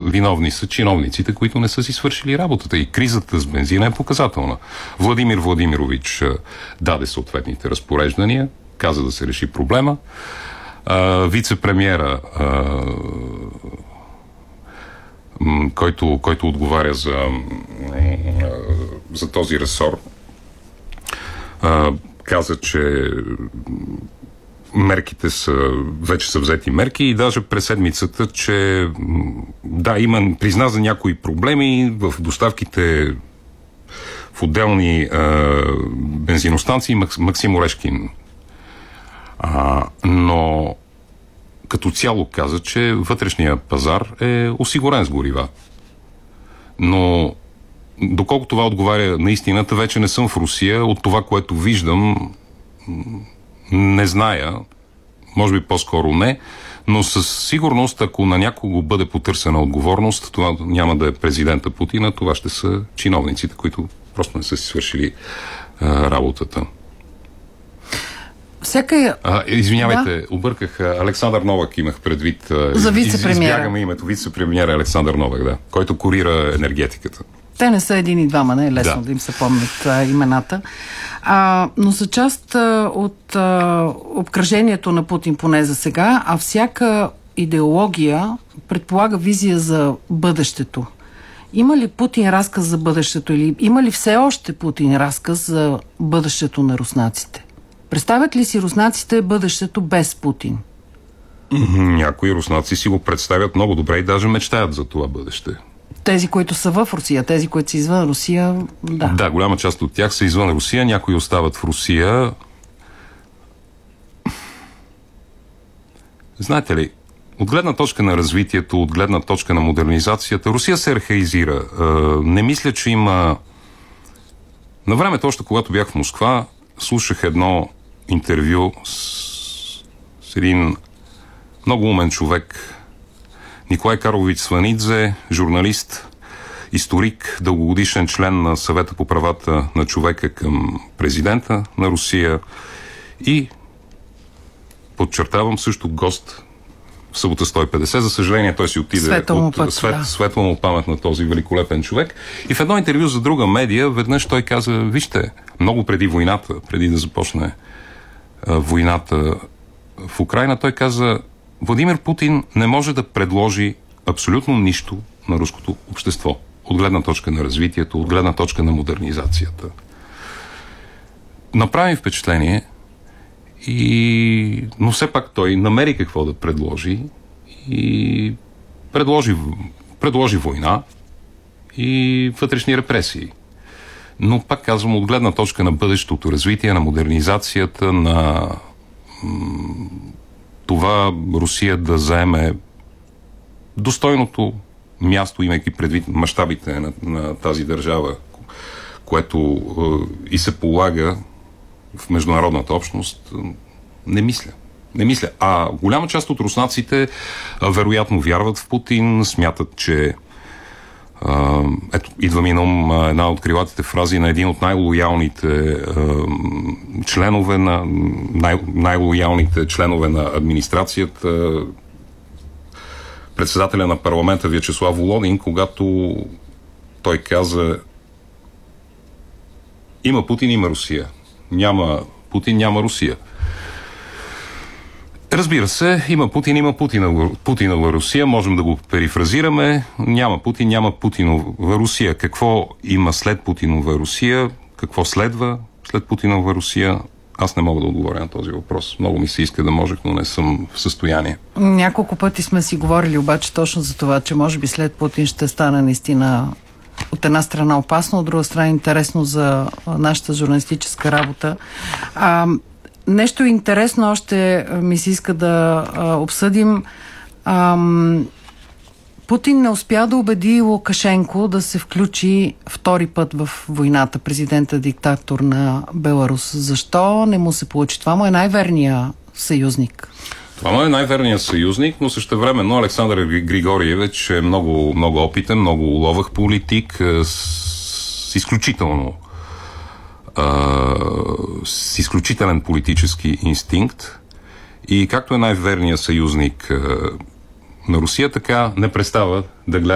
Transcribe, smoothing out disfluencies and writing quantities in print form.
виновни са чиновниците, които не са си свършили работата. И кризата с бензина е показателна. Владимир Владимирович даде съответните разпореждания, каза да се реши проблема. Вице-премиера, който отговаря за този ресор, каза, че мерките вече са взети мерки и даже през седмицата, че призна за някои проблеми в доставките в отделни бензиностанции Максим Орешкин. Но като цяло каза, че вътрешният пазар е осигурен с горива. Но доколко това отговаря на истината, вече не съм в Русия. От това, което виждам, не зная. Може би по-скоро не. Но със сигурност, ако на някого бъде потърсена отговорност, това няма да е президента Путин, а това ще са чиновниците, които просто не са си свършили работата. Извинявайте, обърках. Александър Новак имах предвид. За вице-премиера. Избягаме името. Вице-премиера Александър Новак, който курира енергетиката. Те не са един и двама, не е лесно да им се помнят имената. Но са част от обкръжението на Путин поне за сега, а всяка идеология предполага визия за бъдещето. Има ли Путин разказ за бъдещето или има ли все още Путин разказ за бъдещето на руснаците? Представят ли си руснаците бъдещето без Путин? Някои руснаци си го представят много добре и даже мечтаят за това бъдеще. Тези, които са в Русия, тези, които са извън Русия, да. Да, голяма част от тях са извън Русия, някои остават в Русия. Знаете ли, от гледна точка на развитието, от гледна точка на модернизацията, Русия се архаизира. Не мисля, че има... На времето, още когато бях в Москва, слушах едно интервю с един много умен човек, Николай Карлович Сванидзе, журналист, историк, дългогодишен член на Съвета по правата на човека към президента на Русия и, подчертавам, също гост в събота 150. За съжаление, той си отиде светла му памет на този великолепен човек. И в едно интервю за друга медия, веднъж той каза, вижте, много преди войната, преди да започне войната в Украйна, той каза, Владимир Путин не може да предложи абсолютно нищо на руското общество. От гледна точка на развитието, от гледна точка на модернизацията. Направи впечатление, но все пак той намери какво да предложи и предложи война и вътрешни репресии. Но пак казвам, от гледна точка на бъдещото развитие, на модернизацията, на това Русия да заеме достойното място, имайки предвид мащабите на тази държава, което и се полага в международната общност, не мисля. А голяма част от руснаците вероятно вярват в Путин, смятат, че идва ми на една от крилатите фрази на един от най-лоялните членове на администрацията, председателя на парламента Вячеслав Володин, когато той каза: има Путин, има Русия. Няма Путин, няма Русия. Разбира се, има Путин, има Путинова Русия, можем да го перифразираме. Няма Путин, няма Путинова Русия. Какво има след Путинова Русия? Какво следва след Путинова Русия? Аз не мога да отговоря на този въпрос. Много ми се иска да можех, но не съм в състояние. Няколко пъти сме си говорили обаче точно за това, че може би след Путин ще стане наистина от една страна опасно, от друга страна интересно за нашата журналистическа работа. Нещо интересно още ми се иска да обсъдим. Путин не успя да убеди Лукашенко да се включи втори път в войната, президента-диктатор на Беларус. Защо не му се получи? Това му е най-верният съюзник. Това му е най-верният съюзник, но същевременно Александър Григориевич е много, много опитен, много ловък политик, с изключителен политически инстинкт и както е най-верният съюзник на Русия, така не престава да гледа